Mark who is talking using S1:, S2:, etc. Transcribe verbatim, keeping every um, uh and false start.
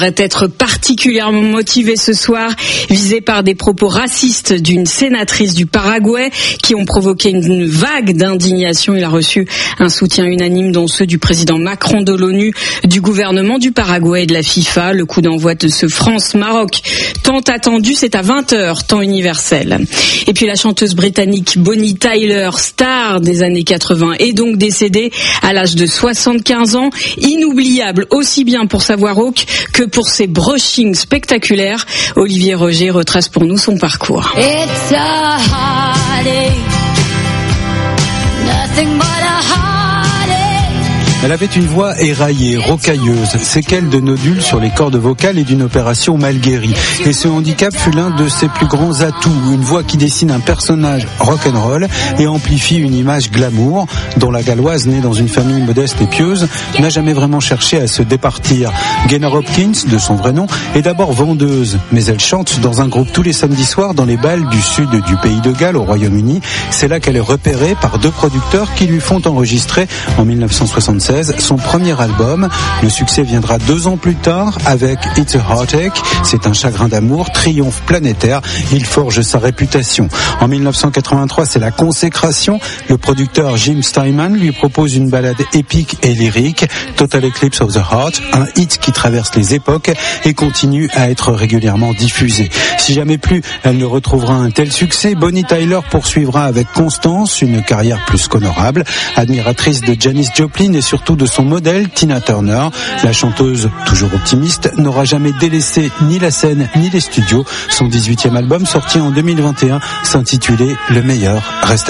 S1: devrait être particulièrement motivé ce soir, visé par des propos racistes d'une sénatrice du Paraguay qui ont provoqué une vague d'indignation. Il a reçu un soutien unanime dont ceux du président Macron de l'ONU, du gouvernement du Paraguay et de la FIFA. Le coup d'envoi de ce France-Maroc tant attendu, c'est à vingt heures, temps universel. Et puis la chanteuse britannique Bonnie Tyler, star des années quatre-vingts, est donc décédée à l'âge de soixante-quinze ans, inoubliable aussi bien pour sa voix rauque que pour ses brushings spectaculaires. Olivier Roger retrace pour nous son parcours.
S2: It's a heartache, nothing but a heartache.
S3: Elle avait une voix éraillée, rocailleuse, séquelles de nodules sur les cordes vocales et d'une opération mal guérie. Et ce handicap fut l'un de ses plus grands atouts, une voix qui dessine un personnage rock'n'roll et amplifie une image glamour, dont la Galloise, née dans une famille modeste et pieuse, n'a jamais vraiment cherché à se départir. Gaynor Hopkins, de son vrai nom, est d'abord vendeuse, mais elle chante dans un groupe tous les samedis soirs dans les bals du sud du pays de Galles, au Royaume-Uni. C'est là qu'elle est repérée par deux producteurs qui lui font enregistrer en mille neuf cent soixante-seize son premier album. Le succès viendra deux ans plus tard avec It's a Heartache. C'est un chagrin d'amour, triomphe planétaire. Il forge sa réputation. En mille neuf cent quatre-vingt-trois, c'est la consécration. Le producteur Jim Steinman lui propose une ballade épique et lyrique, Total Eclipse of the Heart, un hit qui traverse les époques et continue à être régulièrement diffusé. Si jamais plus elle ne retrouvera un tel succès, Bonnie Tyler poursuivra avec constance une carrière plus qu'honorable. Admiratrice de Janis Joplin et surtout de son modèle Tina Turner, la chanteuse, toujours optimiste, n'aura jamais délaissé ni la scène ni les studios. Son dix-huitième album, sorti en deux mille vingt et un, s'intitulait Le meilleur reste à